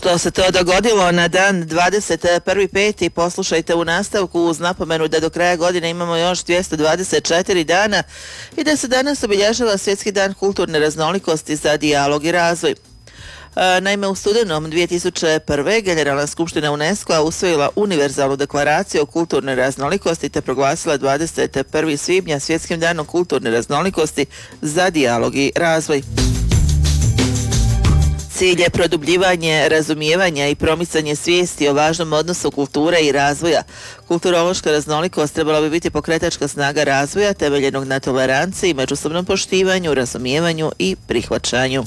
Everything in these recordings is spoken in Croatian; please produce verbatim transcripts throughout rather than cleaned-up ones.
Što se to dogodilo na dan dvadeset prvi peti poslušajte u nastavku uz napomenu da do kraja godine imamo još dvjesto dvadeset četiri dana i da se danas obilježava Svjetski dan kulturne raznolikosti za dijalog i razvoj. Naime, u studenom dvije tisuće prve. Generalna skupština UNESCO-a usvojila univerzalnu deklaraciju o kulturnoj raznolikosti te proglasila dvadeset prvog svibnja Svjetskim danom kulturne raznolikosti za dijalog i razvoj. Cilj je produbljivanje razumijevanja i promicanje svijesti o važnom odnosu kulture i razvoja. Kulturološka raznolikost trebala bi biti pokretačka snaga razvoja temeljenog na toleranciji, međusobnom poštivanju, razumijevanju i prihvaćanju.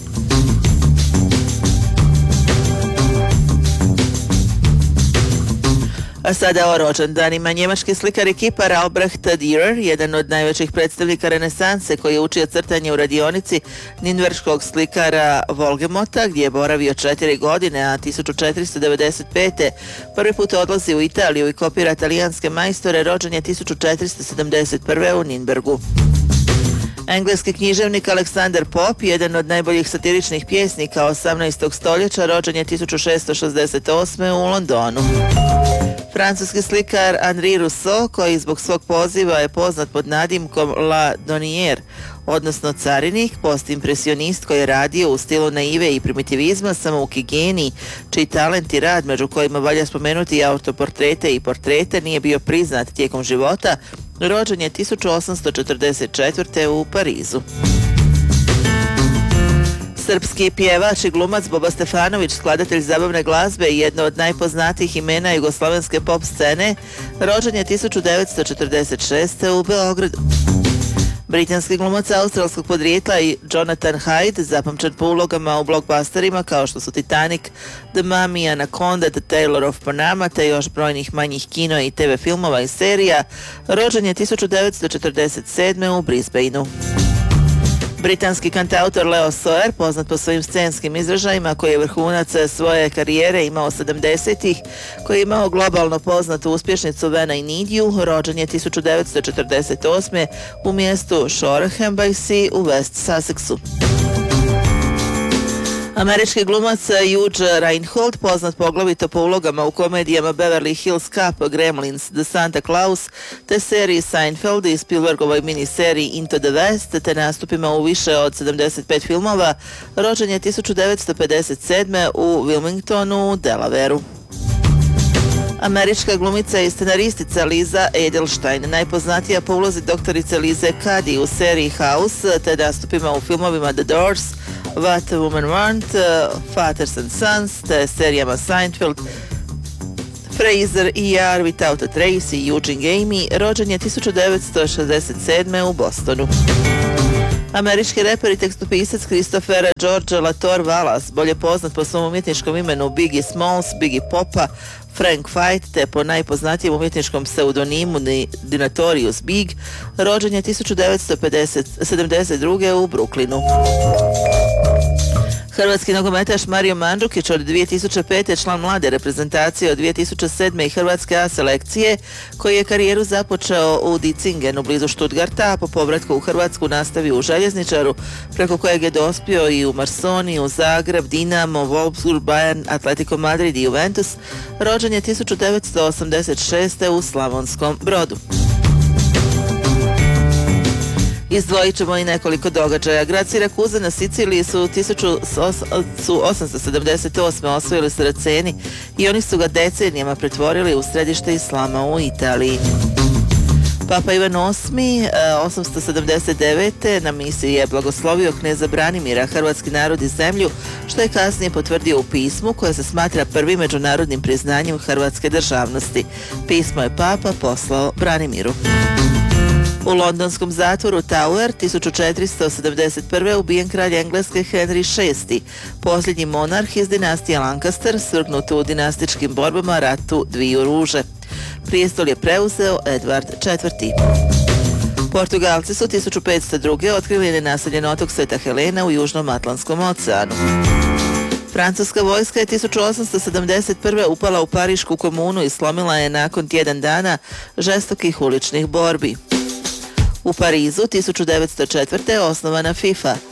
A sada o rođendanima. Njemački slikar i kipar Albrecht Dürer, jedan od najvećih predstavnika renesanse koji je učio crtanje u radionici ninverškog slikara Volgemota, gdje je boravio četiri godine, a tisuću četiristo devedeset pete. prvi put odlazi u Italiju i kopira talijanske majstore, rođen je tisuću četiristo sedamdeset prve. u Nürnbergu. Engleski književnik Alexander Pope, jedan od najboljih satiričnih pjesnika osamnaestog stoljeća, rođen je tisuću šessto šezdeset osme. u Londonu. Francuski slikar Henri Rousseau, koji zbog svog poziva je poznat pod nadimkom La Donier, odnosno carinik, postimpresionist koji je radio u stilu naive i primitivizma, samouki genij, čiji talent i rad, među kojima valja spomenuti i autoportrete i portrete, nije bio priznat tijekom života, rođen je tisuću osamsto četrdeset četvrte. u Parizu. Srpski pjevač i glumac Boba Stefanović, skladatelj zabavne glazbe i jedno od najpoznatijih imena jugoslovenske pop scene, rođen je tisuću devetsto četrdeset šeste. u Beogradu. Britanski glumac australskog podrijetla i Jonathan Hyde, zapamćen po ulogama u blockbusterima kao što su Titanic, The Mummy, Anaconda, The Tailor of Panama, te još brojnih manjih kino i te ve filmova i serija, rođen je tisuću devetsto četrdeset sedme. u Brisbaneu. Britanski kantautor Leo Sayer, poznat po svojim scenskim izražajima, koji je vrhunac svoje karijere imao sedamdesetih, koji je imao globalno poznatu uspješnicu When I Need You, rođen je tisuću devetsto četrdeset osme. u mjestu Shoreham by Sea u West Sussexu. Američki glumac Hugh Reinhold, poznat poglavito po ulogama u komedijama Beverly Hills Cop, Gremlins, The Santa Claus, te seriji Seinfeld i Spielbergovoj miniseriji Into the West, te nastupima u više od sedamdeset pet filmova, rođen je tisuću devetsto pedeset sedme. u Wilmingtonu, Delawareu. Američka glumica i scenaristica Liza Edelstein, najpoznatija po ulozi doktorice Lize Cady u seriji House, te nastupima u filmovima The Doors, What Women Want, Fathers and Sons, te serijama Seinfeld, Frasier, E R, Without a Trace i Eugene Gamey, rođen je tisuću devetsto šezdeset sedme. u Bostonu. Američki reper i tekstopisac Christopher George Lator Wallace, bolje poznat po svom umjetničkom imenu Biggie Smalls, Biggie Popa, Frank Fight, te po najpoznatijem umjetničkom pseudonimu The Notorious Big, rođen je tisuću devetsto sedamdeset druge. u Brooklynu. Hrvatski nogometaš Mario Mandžukić, od dvije tisuće pete. član mlade reprezentacije, od dvije tisuće sedme. i Hrvatske A selekcije, koji je karijeru započeo u Dicingenu blizu Stuttgarta, a po povratku u Hrvatsku nastavio u Željezničaru, preko kojeg je dospio i u Marsoniju, Zagreb, Dinamo, Wolfsburg, Bayern, Atletico Madrid i Juventus, rođen je tisuću devetsto osamdeset šeste. u Slavonskom Brodu. Izdvojit ćemo i nekoliko događaja. Grad Sirakuza na Siciliji su tisuću osamsto sedamdeset osme. osvojili Saraceni i oni su ga decenijama pretvorili u središte islama u Italiji. Papa Ivan osmi. osamsto sedamdeset devete. na misiji je blagoslovio kneza Branimira, hrvatski narod i zemlju, što je kasnije potvrdio u pismu koje se smatra prvim međunarodnim priznanjem hrvatske državnosti. Pismo je papa poslao Branimiru. U londonskom zatvoru Tower tisuću četiristo sedamdeset prve. ubijen kralj Engleske Henry šesti, posljednji monarh iz dinastije Lancaster, svrgnut u dinastičkim borbama ratu dviju ruže. Prijestol je preuzeo Edward četvrti. Portugalci su tisuću petsto druge. otkrili nenaseljen otok Sveta Helena u Južnom Atlantskom oceanu. Francuska vojska je tisuću osamsto sedamdeset prve. upala u Parišku komunu i slomila je nakon tjedan dana žestokih uličnih borbi. U Parizu tisuću devetsto četvrte. osnovana FIFA.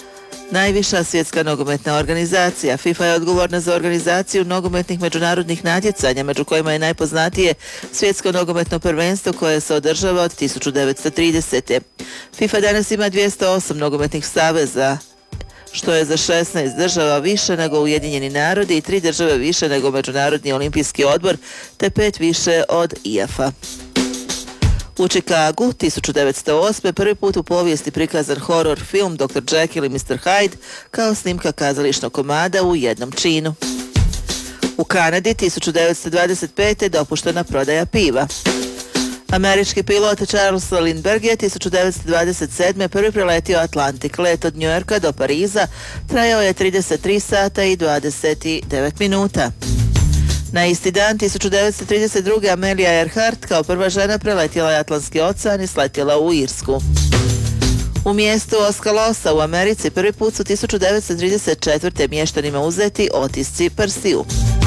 Najviša svjetska nogometna organizacija. FIFA je odgovorna za organizaciju nogometnih međunarodnih natjecanja, među kojima je najpoznatije svjetsko nogometno prvenstvo koje se održava od tisuću devetsto tridesete. FIFA danas ima dvjesto osam nogometnih saveza, što je za šesnaest država više nego Ujedinjeni narodi i tri države više nego Međunarodni olimpijski odbor, te pet više od I A F A. U Čikagu tisuću devetsto osme prvi put u povijesti prikazan horor film doktor Jekyll i mister Hyde kao snimka kazališnog komada u jednom činu. U Kanadi tisuću devetsto dvadeset pete dopuštena prodaja piva. Američki pilot Charles Lindbergh je tisuću devetsto dvadeset sedme prvi preletio Atlantik. Let od Njujorka do Pariza trajao je trideset tri sata i dvadeset devet minuta. Na isti dan tisuću devetsto trideset druge Amelia Earhart kao prva žena preletjela je Atlantski ocean i sletjela u Irsku. U mjestu Oscalosa u Americi prvi put su tisuću devetsto trideset četvrte mještanima uzeti otisci prstiju.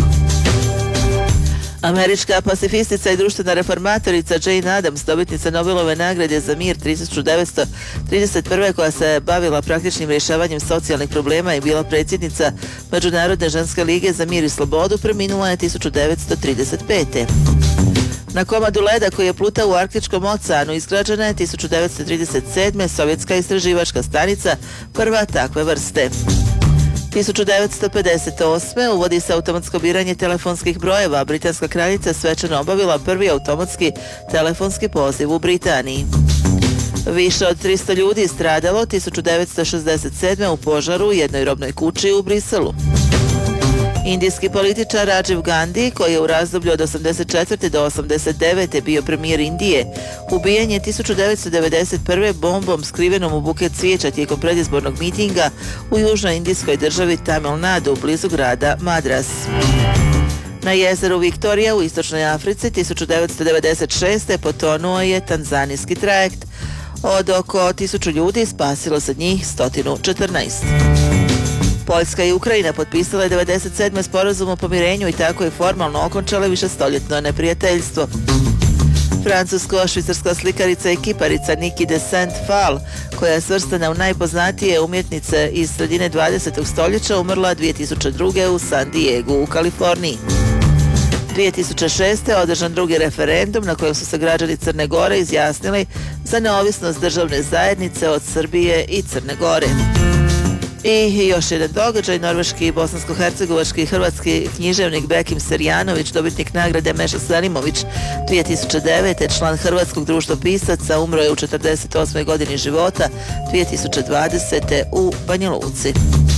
Američka pacifistica i društvena reformatorica Jane Addams, dobitnica Nobelove nagrade za mir tisuću devetsto trideset prve koja se bavila praktičnim rješavanjem socijalnih problema i bila predsjednica Međunarodne ženske lige za mir i slobodu, preminula je tisuću devetsto trideset pete. Na komadu leda koji je plutao u Arktičkom oceanu izgrađena je tisuću devetsto trideset sedme sovjetska istraživačka stanica, prva takve vrste. tisuću devetsto pedeset osme uvodi se automatsko biranje telefonskih brojeva. Britanska kraljica svečano obavila prvi automatski telefonski poziv u Britaniji. Više od tristo ljudi stradalo tisuću devetsto šezdeset sedme u požaru u jednoj robnoj kući u Briselu. Indijski političar Rajiv Gandhi, koji je u razdoblju od osamdeset četvrte do osamdeset devete bio premijer Indije, ubijen je tisuću devetsto devedeset prve bombom skrivenom u buket cvijeća tijekom predizbornog mitinga u južnoj indijskoj državi Tamil Nadu, blizu grada Madras. Na jezeru Viktorija u istočnoj Africi tisuću devetsto devedeset šeste potonuo je tanzanijski trajekt. Od oko tisuću ljudi spasilo se njih sto četrnaest. Poljska i Ukrajina potpisale devedeset sedme sporazum o pomirenju i tako je formalno okončale višestoljetno neprijateljstvo. Francusko-švicarska slikarica i kiparica Niki de Saint-Phal, koja je svrstana u najpoznatije umjetnice iz sredine dvadesetog stoljeća, umrla dvije tisuće druge u San Diegu u Kaliforniji. dvije tisuće šeste održan drugi referendum na kojem su se građani Crne Gore izjasnili za neovisnost državne zajednice od Srbije i Crne Gore. I još jedan događaj, norveški, bosansko-hercegovački i hrvatski književnik Bekim Serjanović, dobitnik nagrade Meša Selimović dvije tisuće devete, član Hrvatskog društva pisaca, umro je u četrdeset osmoj godini života dvije tisuće dvadesete u Banja Luci.